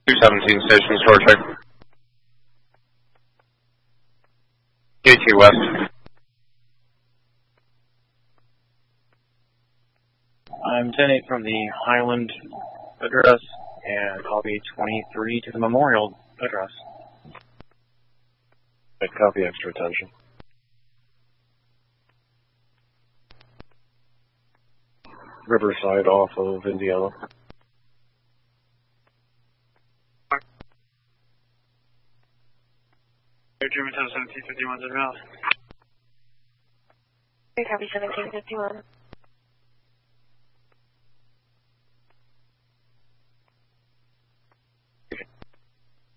217 station store check. KT West. I'm 10-8 from the Highland address, and copy 23 to the Memorial address. Right, copy, extra attention. Riverside off of Indiana. German 1751 to the mouth. Copy 1751.